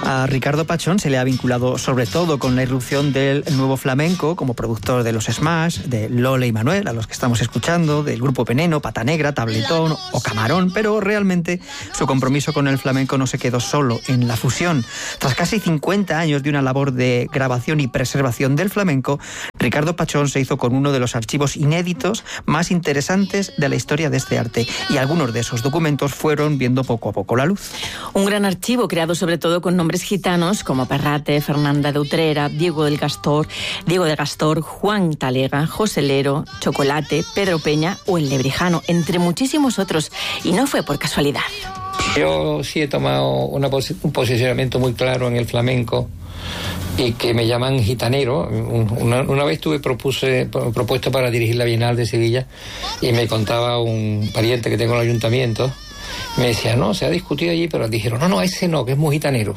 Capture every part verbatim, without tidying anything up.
A Ricardo Pachón se le ha vinculado sobre todo con la irrupción del nuevo flamenco como productor de los Smash, de Lole y Manuel, a los que estamos escuchando, del grupo Veneno, Pata Negra, Tabletón o Camarón, pero realmente su compromiso con el flamenco no se quedó solo en la fusión. Tras casi cincuenta años de una labor de grabación y preservación del flamenco, Ricardo Pachón se hizo con uno de los archivos inéditos más interesantes de la historia de este arte, y algunos de esos documentos fueron viendo poco a poco la luz. Un gran archivo creado sobre todo con nombres gitanos como Perrate, Fernanda de Utrera, Diego del Gastor, Diego de Gastor, Juan Talega, José Lero, Chocolate, Pedro Peña o el Lebrijano, entre muchísimos otros, y no fue por casualidad. Yo sí he tomado una posi- un posicionamiento muy claro en el flamenco y que me llaman gitanero. Una, una vez tuve propuse, propuesto para dirigir la Bienal de Sevilla y me contaba un pariente que tengo en el ayuntamiento. Me decía, no, se ha discutido allí, pero dijeron, no, no, ese no, que es muy gitanero.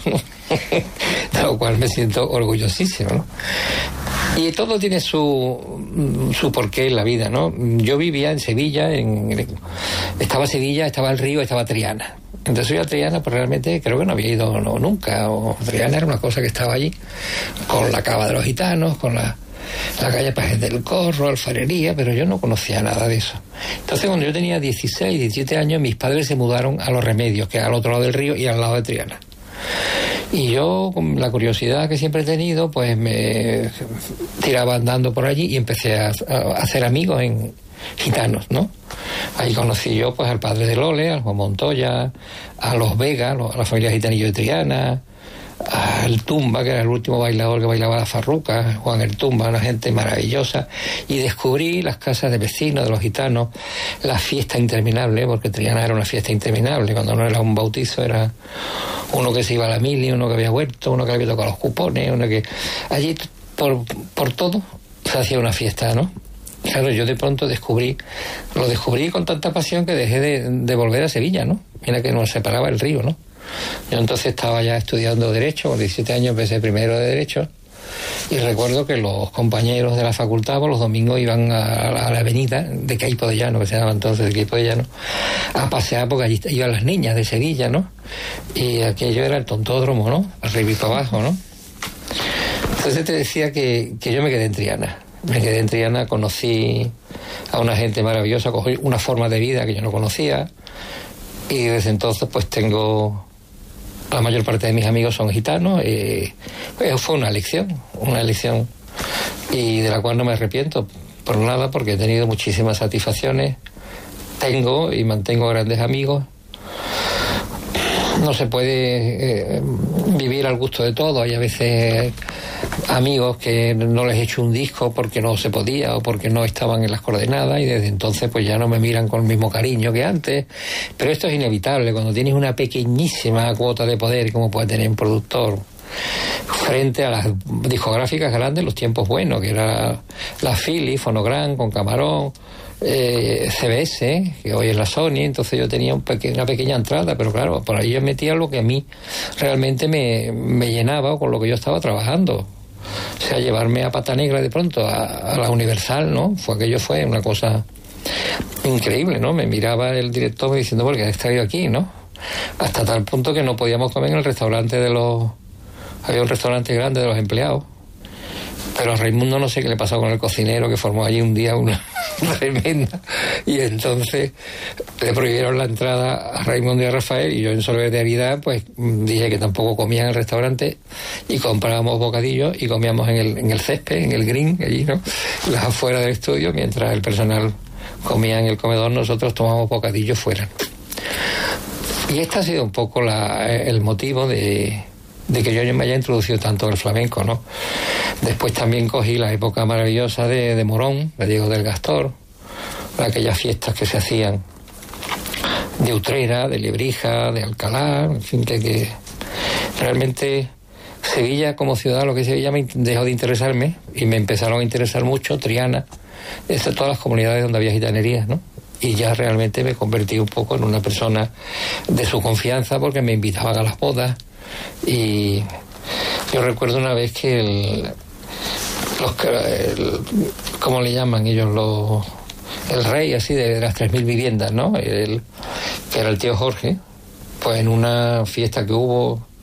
De lo cual me siento orgullosísimo, ¿no? Y todo tiene su, su porqué en la vida, ¿no? Yo vivía en Sevilla, en, estaba Sevilla, estaba el río, estaba Triana. Entonces yo a Triana, pues realmente creo que no había ido no, nunca. O Triana era una cosa que estaba allí, con la cava de los gitanos, con la... la calle Pajes del Corro, alfarería, pero yo no conocía nada de eso. Entonces cuando yo tenía dieciséis, diecisiete años, mis padres se mudaron a Los Remedios, que es al otro lado del río y al lado de Triana. Y yo, con la curiosidad que siempre he tenido, pues me tiraba andando por allí y empecé a, a hacer amigos en gitanos, ¿no? Ahí conocí yo pues al padre de Lole, al Juan Montoya, a los Vega, a la familia Gitanillo de Triana, al Tumba, que era el último bailador que bailaba la farruca, Juan el Tumba, una gente maravillosa, y descubrí las casas de vecinos, de los gitanos, la fiesta interminable, porque Triana era una fiesta interminable, cuando no era un bautizo era uno que se iba a la mili, uno que había vuelto, uno que había tocado los cupones, uno que... Allí por, por todo se hacía una fiesta, ¿no? Claro, yo de pronto descubrí, lo descubrí con tanta pasión que dejé de, de volver a Sevilla, ¿no? Mira que nos separaba el río, ¿no? Yo entonces estaba ya estudiando Derecho, con diecisiete años empecé primero de Derecho, y recuerdo que los compañeros de la facultad pues, los domingos iban a, a la avenida de Queipo de Llano, que se llamaba entonces de Queipo de Llano, a pasear porque allí iban las niñas de Sevilla, ¿no? Y aquello era el tontódromo, ¿no? Arriba y para abajo, ¿no? Entonces te decía que, que yo me quedé en Triana. Me quedé en Triana, conocí a una gente maravillosa, cogí una forma de vida que yo no conocía, y desde entonces pues tengo... La mayor parte de mis amigos son gitanos, y pues fue una elección, una elección, y de la cual no me arrepiento por nada, porque he tenido muchísimas satisfacciones, tengo y mantengo grandes amigos. No se puede eh, vivir al gusto de todo. Hay a veces amigos que no les he hecho un disco porque no se podía o porque no estaban en las coordenadas, y desde entonces pues ya no me miran con el mismo cariño que antes. Pero esto es inevitable cuando tienes una pequeñísima cuota de poder como puede tener un productor frente a las discográficas grandes, los tiempos buenos, que era la Philips, Fonogram con Camarón, eh, C B S, que hoy es la Sony. Entonces yo tenía un peque- una pequeña entrada, pero claro, por ahí yo metía lo que a mí realmente me, me llenaba, o con lo que yo estaba trabajando. O sea, llevarme a Pata Negra de pronto a, a la Universal, ¿no? Fue aquello fue una cosa increíble, ¿no? Me miraba el director diciendo, ¿por qué has traído aquí, no? Hasta tal punto que no podíamos comer en el restaurante de los... Había un restaurante grande de los empleados, pero a Raimundo no sé qué le pasó con el cocinero, que formó allí un día una tremenda, y entonces le prohibieron la entrada a Raimundo y a Rafael, y yo en solidaridad pues dije que tampoco comía en el restaurante, y comprábamos bocadillos y comíamos en el, en el césped, en el green, allí, ¿no? Las afuera del estudio, mientras el personal comía en el comedor, nosotros tomábamos bocadillos fuera. Y este ha sido un poco la, el motivo de... de que yo me haya introducido tanto en el flamenco, ¿no? Después también cogí la época maravillosa de, de Morón, de Diego del Gastor, aquellas fiestas que se hacían de Utrera, de Lebrija, de Alcalá, en fin, que, que realmente Sevilla como ciudad, lo que es Sevilla, me dejó de interesarme, y me empezaron a interesar mucho Triana, de todas las comunidades donde había gitanerías, ¿no? Y ya realmente me convertí un poco en una persona de su confianza, porque me invitaban a las bodas. Y yo recuerdo una vez que el, los el, ¿cómo le llaman ellos? Los, el rey así de, de las tres mil viviendas, ¿no? El, que era el tío Jorge, pues en una fiesta que hubo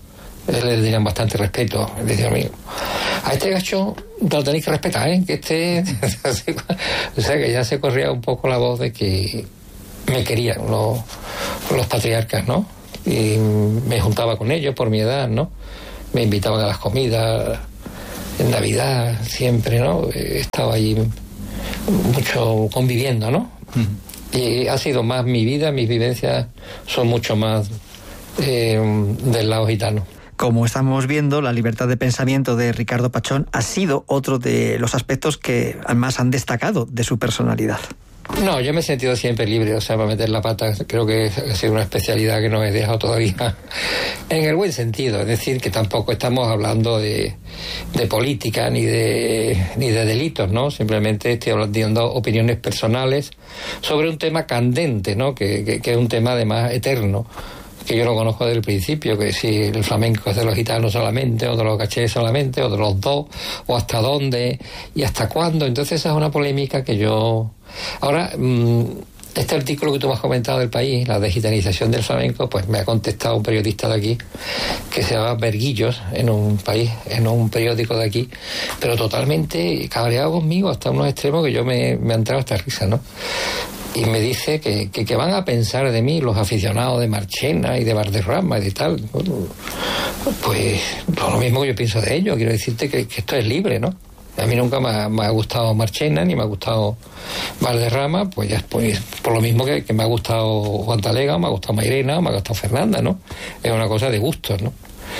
le tenían bastante respeto. Decía, amigo, a este gacho lo tenéis que respetar, ¿eh? Que este... O sea, que ya se corría un poco la voz de que me querían los, los patriarcas, ¿no? Y me juntaba con ellos por mi edad, ¿no? Me invitaban a las comidas, en Navidad, siempre, ¿no? Estaba allí mucho conviviendo, ¿no? Uh-huh. Y ha sido más mi vida, mis vivencias son mucho más eh, del lado gitano. Como estamos viendo, la libertad de pensamiento de Ricardo Pachón ha sido otro de los aspectos que más han destacado de su personalidad. No, yo me he sentido siempre libre, o sea, para meter la pata creo que ha sido una especialidad que no he dejado todavía, en el buen sentido, es decir, que tampoco estamos hablando de, de política ni de, ni de delitos, ¿no? Simplemente estoy hablando opiniones personales sobre un tema candente, ¿no? Que, que, que es un tema además eterno, que yo lo conozco desde el principio, que si el flamenco es de los gitanos solamente, o de los cachés solamente, o de los dos, o hasta dónde, y hasta cuándo. Entonces esa es una polémica que yo... Ahora, este artículo que tú me has comentado del País, la digitalización del flamenco, pues me ha contestado un periodista de aquí, que se llama Berguillos, en un país, en un periódico de aquí, pero totalmente cabreado conmigo, hasta unos extremos que yo me, me ha entrado hasta risa, ¿no? Y me dice que, que, que van a pensar de mí los aficionados de Marchena y de Valderrama y de tal. Pues lo mismo que yo pienso de ellos. Quiero decirte que, que esto es libre, ¿no? A mí nunca me ha, me ha gustado Marchena ni me ha gustado Valderrama, pues ya pues, por lo mismo que, que me ha gustado Juan Talega, me ha gustado Mairena, me ha gustado Fernanda, ¿no? Es una cosa de gustos, ¿no?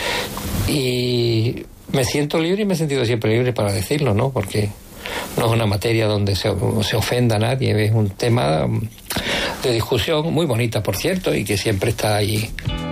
Y me siento libre y me he sentido siempre libre para decirlo, ¿no? Porque no es una materia donde se, se ofenda a nadie, es un tema de discusión muy bonita, por cierto, y que siempre está ahí